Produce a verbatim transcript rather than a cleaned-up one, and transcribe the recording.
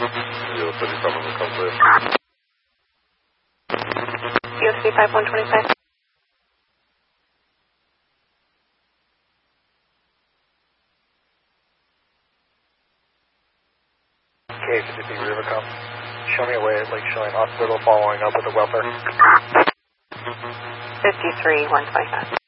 zero thirty-seven will come clear. U S B five one twenty-five. K fifty-three Rivercom. Show me a way at Lake Showing Hospital following up with the welfare. fifty-three one twenty-five.